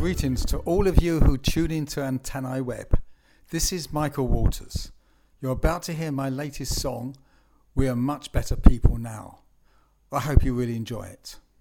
Greetings to all of you who tune into Antennae Web. This is Michael Waters. You're about to hear my latest song, We Are Much Better People Now. I hope you really enjoy it.